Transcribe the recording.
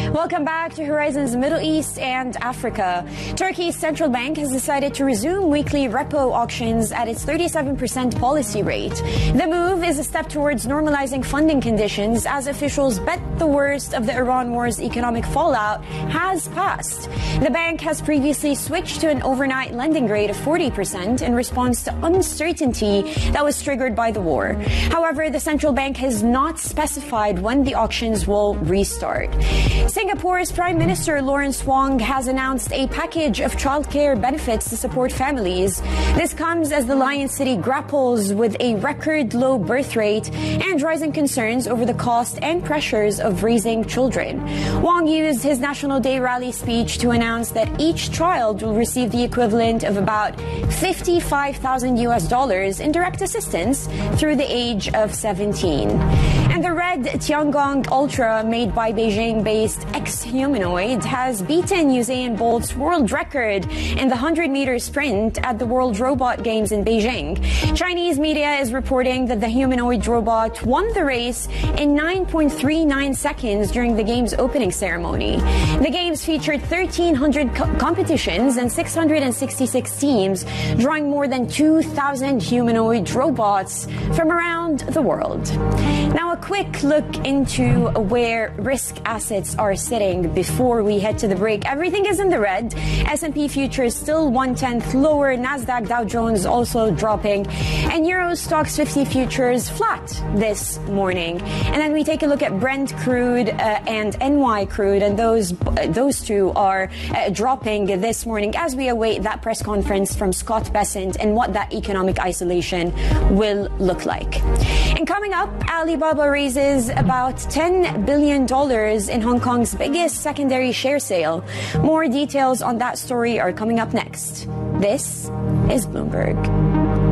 Welcome back to Horizons Middle East and Africa. Turkey's central bank has decided to resume weekly repo auctions at its 37% policy rate. The move is a step towards normalizing funding conditions as officials bet the worst of the Iran war's economic fallout has passed. The bank has previously switched to an overnight lending rate of 40% in response to uncertainty that was triggered by the war. However, the central bank has not specified when the auctions will restart. Singapore's Prime Minister Lawrence Wong has announced a package of childcare benefits to support families. This comes as the Lion City grapples with a record low birth rate and rising concerns over the cost and pressures of raising children. Wong used his National Day rally speech to announce that each child will receive the equivalent of about $55,000 in direct assistance through the age of 17. And the red Tiangong Ultra, made by Beijing-based X-Humanoid, has beaten Usain Bolt's world record in the 100-meter sprint at the World Robot Games in Beijing. Chinese media is reporting that the humanoid robot won the race in 9.39 seconds during the game's opening ceremony. The games featured 1,300 competitions and 666 teams, drawing more than 2,000 humanoid robots from around the world. Now, a quick look into where risk assets are sitting before we head to the break. Everything is in the red. S&P futures still 1/10 lower. Nasdaq Dow Jones also dropping. And Euro Stoxx 50 futures flat this morning. And then we take a look at Brent crude and NY crude, and those two are dropping this morning as we await that press conference from Scott Bessent and what that economic isolation will look like. And coming up, Alibaba raises about $10 billion in Hong Kong's biggest secondary share sale. More details on that story are coming up next. This is Bloomberg.